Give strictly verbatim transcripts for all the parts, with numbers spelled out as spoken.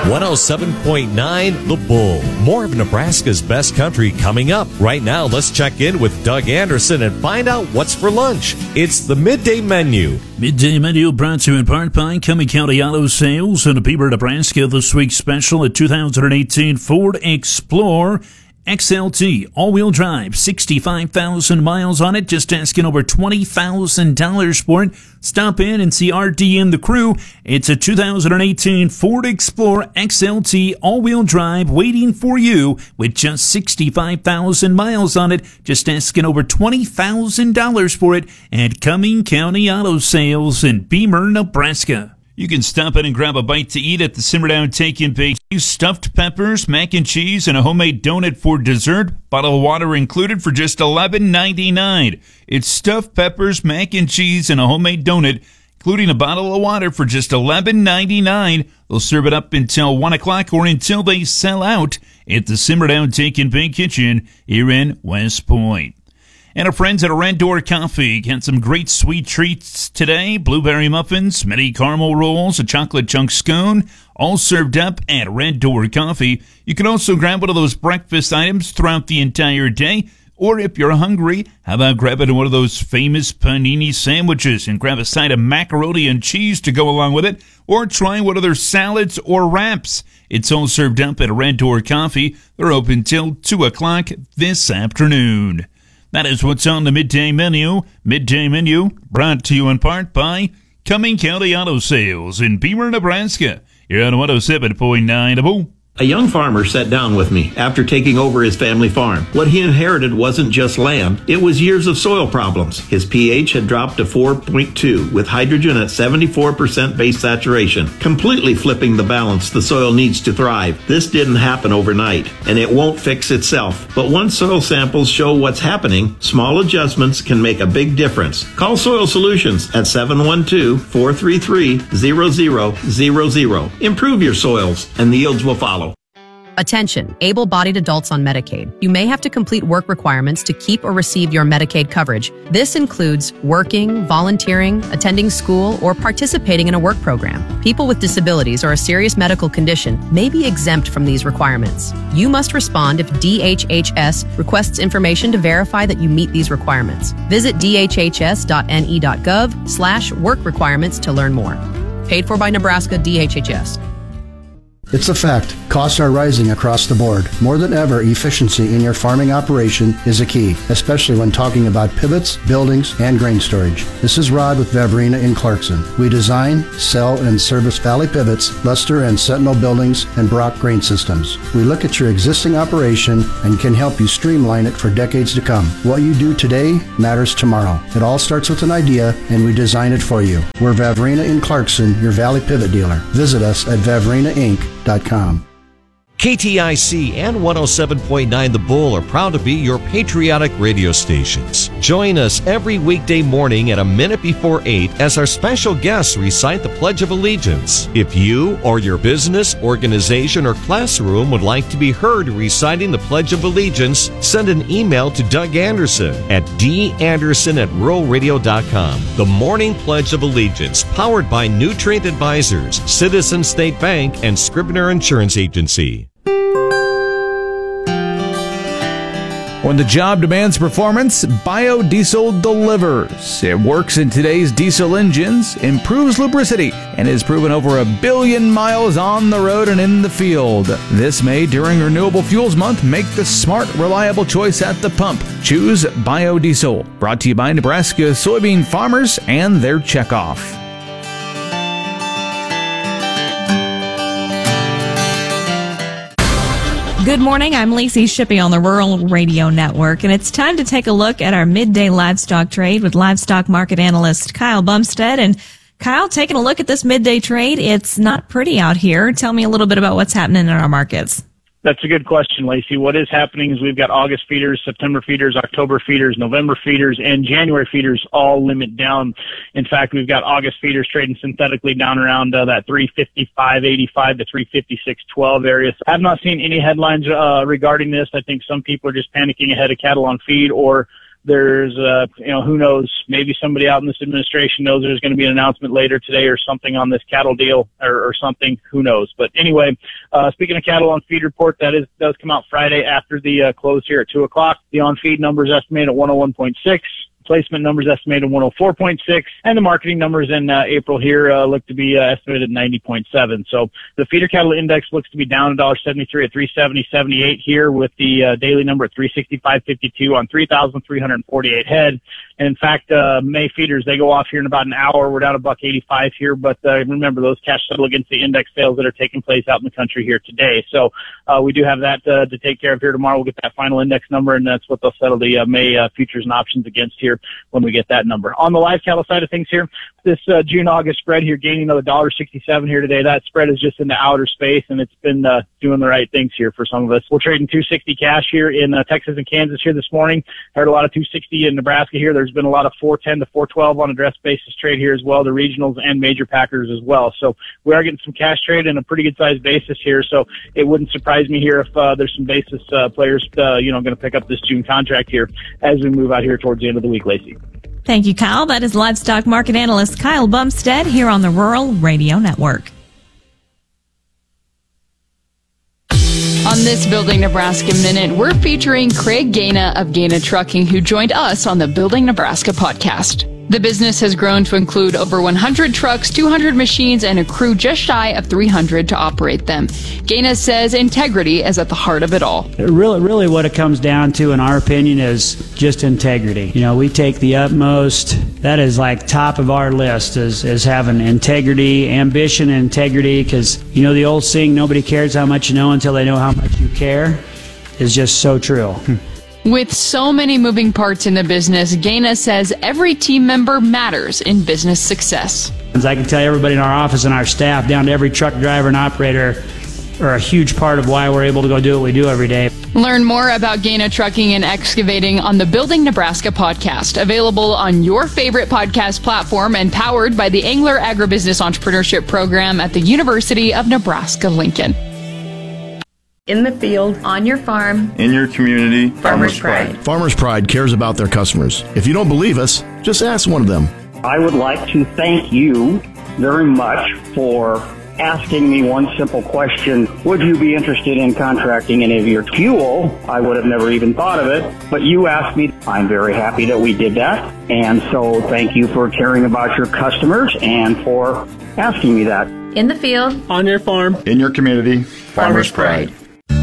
one oh seven point nine The Bull. More of Nebraska's best country coming up. Right now, let's check in with Doug Anderson and find out what's for lunch. It's the Midday Menu. Midday Menu brought to you in part by Cumming County Auto Sales in Beaver, Nebraska. This week's special, a two thousand eighteen Ford Explorer X L T all-wheel drive, sixty-five thousand miles on it, just asking over twenty thousand dollars for it. Stop in and see R D and the crew. It's a two thousand eighteen Ford Explorer X L T all-wheel drive waiting for you with just sixty-five thousand miles on it, just asking over twenty thousand dollars for it at Cumming County Auto Sales in Beaver, Nebraska. You can stop in and grab a bite to eat at the Simmer Down Take and Bake. Stuffed peppers, mac and cheese, and a homemade donut for dessert. Bottle of water included for just eleven ninety-nine. It's stuffed peppers, mac and cheese, and a homemade donut, including a bottle of water for just eleven ninety-nine. They'll serve it up until one o'clock or until they sell out at the Simmer Down Take and Bake Kitchen here in West Point. And our friends at Red Door Coffee get some great sweet treats today. Blueberry muffins, mini caramel rolls, a chocolate chunk scone, all served up at Red Door Coffee. You can also grab one of those breakfast items throughout the entire day. Or if you're hungry, how about grabbing one of those famous panini sandwiches and grab a side of macaroni and cheese to go along with it. Or try one of their salads or wraps. It's all served up at Red Door Coffee. They're open till two o'clock this afternoon. That is what's on the Midday Menu. Midday Menu brought to you in part by Cumming County Auto Sales in Beaver, Nebraska. You're on one oh seven point nine The Bull. A young farmer sat down with me after taking over his family farm. What he inherited wasn't just land, it was years of soil problems. His pH had dropped to four point two, with hydrogen at seventy-four percent base saturation, completely flipping the balance the soil needs to thrive. This didn't happen overnight, and it won't fix itself. But once soil samples show what's happening, small adjustments can make a big difference. Call Soil Solutions at seven one two, four three three, zero zero zero zero. Improve your soils, and the yields will follow. Attention, able-bodied adults on Medicaid. You may have to complete work requirements to keep or receive your Medicaid coverage. This includes working, volunteering, attending school, or participating in a work program. People with disabilities or a serious medical condition may be exempt from these requirements. You must respond if D H H S requests information to verify that you meet these requirements. Visit d h h s dot n e dot gov slash work requirements to learn more. Paid for by Nebraska D H H S. It's a fact. Costs are rising across the board. More than ever, efficiency in your farming operation is a key, especially when talking about pivots, buildings, and grain storage. This is Rod with Vavrina in Clarkson. We design, sell, and service Valley Pivots, Luster and Sentinel buildings, and Brock grain systems. We look at your existing operation and can help you streamline it for decades to come. What you do today matters tomorrow. It all starts with an idea, and we design it for you. We're Vavrina in Clarkson, your Valley Pivot dealer. Visit us at vavrina inc dot com. K T I C and one oh seven point nine The Bull are proud to be your patriotic radio stations. Join us every weekday morning at a minute before eight as our special guests recite the Pledge of Allegiance. If you or your business, organization, or classroom would like to be heard reciting the Pledge of Allegiance, send an email to Doug Anderson at d anderson at rural radio dot com. The Morning Pledge of Allegiance, powered by Nutrient Advisors, Citizen State Bank, and Scribner Insurance Agency. When the job demands performance, biodiesel delivers. It works in today's diesel engines, improves lubricity, and is proven over a billion miles on the road and in the field. This May, during Renewable Fuels Month, make the smart, reliable choice at the pump. Choose biodiesel. Brought to you by Nebraska soybean farmers and their checkoff. Good morning, I'm Lacey Shippey on the Rural Radio Network, and it's time to take a look at our midday livestock trade with livestock market analyst Kyle Bumstead. And Kyle, taking a look at this midday trade, it's not pretty out here. Tell me a little bit about what's happening in our markets. That's a good question, Lacey. What is happening is we've got August feeders, September feeders, October feeders, November feeders, and January feeders all limit down. In fact, we've got August feeders trading synthetically down around uh, that three fifty-five eighty-five to three fifty-six twelve area. So I have not seen any headlines uh, regarding this. I think some people are just panicking ahead of cattle on feed, or there's, uh, you know, who knows, maybe somebody out in this administration knows there's going to be an announcement later today or something on this cattle deal or, or something. Who knows? But anyway, uh, speaking of cattle on feed report, that is, does come out Friday after the uh, close here at two o'clock. The on feed number is estimated at one oh one point six. Placement numbers estimated one oh four point six, and the marketing numbers in uh, April here uh, look to be uh, estimated at ninety point seven. So the feeder cattle index looks to be down one dollar seventy-three at three seventy seventy-eight here, with the uh, daily number at three sixty-five fifty-two on three thousand three hundred forty-eight head. And in fact, uh, May feeders, they go off here in about an hour. We're down a buck eighty-five here, but uh, remember, those cash settle against the index sales that are taking place out in the country here today. So uh, we do have that uh, to take care of here tomorrow. We'll get that final index number, and that's what they'll settle the uh, May uh, futures and options against here when we get that number. On the live cattle side of things here, this uh, June-August spread here gaining another one dollar sixty-seven here today. That spread is just in the outer space, and it's been uh, doing the right things here for some of us. We're trading two sixty cash here in uh, Texas and Kansas here this morning. Heard a lot of two sixty in Nebraska here. There's been a lot of four ten to four twelve on a dress basis trade here as well, the regionals and major packers as well. So we are getting some cash trade in a pretty good sized basis here. So it wouldn't surprise me here if uh, there's some basis uh, players, uh, you know, going to pick up this June contract here as we move out here towards the end of the week, Lacey. Thank you, Kyle. That is livestock market analyst Kyle Bumstead here on the Rural Radio Network. On this Building Nebraska Minute, we're featuring Craig Gaina of Gaina Trucking, who joined us on the Building Nebraska podcast. The business has grown to include over one hundred trucks, two hundred machines, and a crew just shy of three hundred to operate them. Gaina says integrity is at the heart of it all. Really, really what it comes down to, in our opinion, is just integrity. You know, we take the utmost. That is like top of our list, is, is having integrity, ambition, and integrity, because, you know, the old saying, nobody cares how much you know until they know how much you care, is just so true. With so many moving parts in the business, Gaina says every team member matters in business success. I can tell everybody in our office and our staff, down to every truck driver and operator, are a huge part of why we're able to go do what we do every day. Learn more about Gaina Trucking and Excavating on the Building Nebraska podcast, available on your favorite podcast platform and powered by the Angler Agribusiness Entrepreneurship Program at the University of Nebraska-Lincoln. In the field, on your farm, in your community, Farmers Pride. Farmers Pride cares about their customers. If you don't believe us, just ask one of them. I would like to thank you very much for asking me one simple question. Would you be interested in contracting any of your fuel? I would have never even thought of it, but you asked me. I'm very happy that we did that. And so thank you for caring about your customers and for asking me that. In the field, on your farm, in your community, Farmers Pride.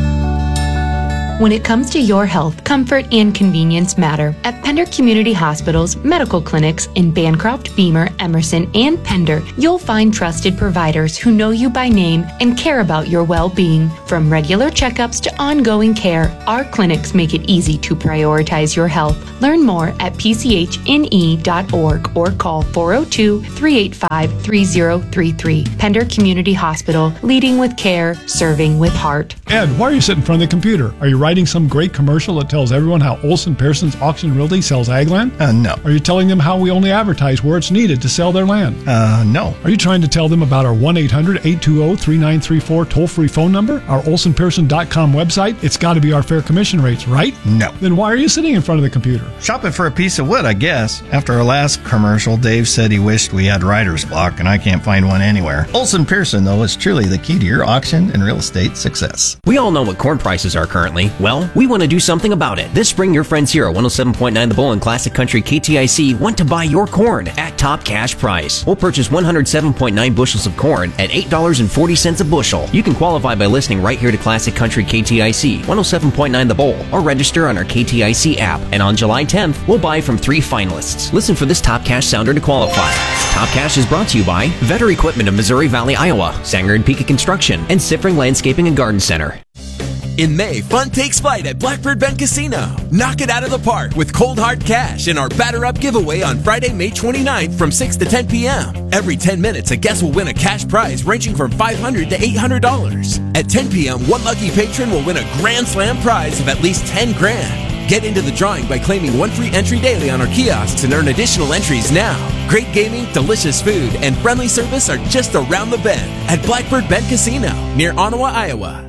When it comes to your health, comfort and convenience matter. At Pender Community Hospital's medical clinics in Bancroft, Beamer, Emerson, and Pender, you'll find trusted providers who know you by name and care about your well-being. From regular checkups to ongoing care, our clinics make it easy to prioritize your health. Learn more at p c h n e dot org or call four oh two, three eight five, three oh three three. Pender Community Hospital, leading with care, serving with heart. Ed, why are you sitting in front of the computer? Are you writing some great commercial that tells everyone how Olson Pearson's Auction Realty sells ag land? Uh, no. Are you telling them how we only advertise where it's needed to sell their land? Uh, no. Are you trying to tell them about our one eight hundred, eight two zero, three nine three four toll-free phone number? Our Olson Pearson dot com website? It's got to be our fair commission rates, right? No. Then why are you sitting in front of the computer? Shopping for a piece of wood, I guess. After our last commercial, Dave said he wished we had writer's block, and I can't find one anywhere. Olson Pearson, though, is truly the key to your auction and real estate success. We all know what corn prices are currently. Well, we want to do something about it. This spring, your friends here at one oh seven point nine The Bull and Classic Country K T I C want to buy your corn at top cash price. We'll purchase one hundred seven point nine bushels of corn at eight dollars and forty cents a bushel. You can qualify by listening right here to Classic Country K T I C, one oh seven point nine The Bull, or register on our K T I C app. And on July tenth, we'll buy from three finalists. Listen for this top cash sounder to qualify. Top Cash is brought to you by Vetter Equipment of Missouri Valley, Iowa, Sanger and Pika Construction, and Siffring Landscaping and Garden Center. In May, fun takes flight at Blackbird Bend Casino. Knock it out of the park with cold hard cash in our Batter Up giveaway on Friday, May twenty-ninth from six to ten p.m. Every ten minutes, a guest will win a cash prize ranging from five hundred dollars to eight hundred dollars. At ten p.m., one lucky patron will win a Grand Slam prize of at least ten grand. Get into the drawing by claiming one free entry daily on our kiosks and earn additional entries now. Great gaming, delicious food, and friendly service are just around the bend at Blackbird Bend Casino near Ottawa, Iowa.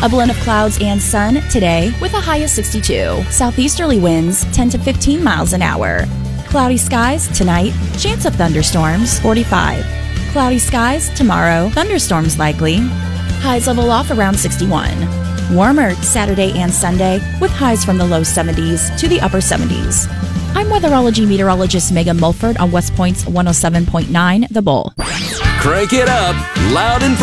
A blend of clouds and sun today with a high of sixty-two. Southeasterly winds ten to fifteen miles an hour. Cloudy skies tonight, chance of thunderstorms forty-five. Cloudy skies tomorrow, thunderstorms likely. Highs level off around sixty-one. Warmer Saturday and Sunday with highs from the low seventies to the upper seventies. I'm weatherology meteorologist Megan Mulford on West Point's one oh seven point nine The Bull. Crank it up, loud and